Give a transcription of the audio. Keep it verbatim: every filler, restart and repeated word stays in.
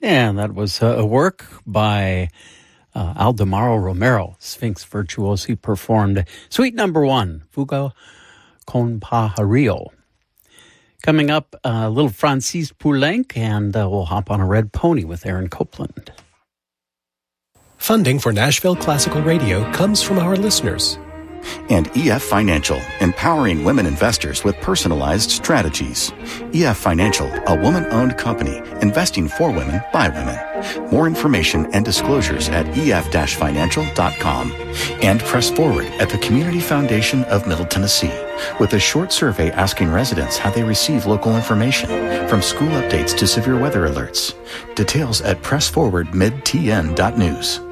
And that was a work by uh, Aldemaro Romero, Sphinx Virtuosi, performed Suite Number One, Fuga con Pajarillo. Coming up, a uh, little Francis Poulenc, and uh, we'll hop on a red pony with Aaron Copeland. Funding for Nashville Classical Radio comes from our listeners. And E F Financial, empowering women investors with personalized strategies. E F Financial, a woman-owned company, investing for women by women. More information and disclosures at e f dash financial dot com. And Press Forward at the Community Foundation of Middle Tennessee, with a short survey asking residents how they receive local information, from school updates to severe weather alerts. Details at press forward mid t n dot news.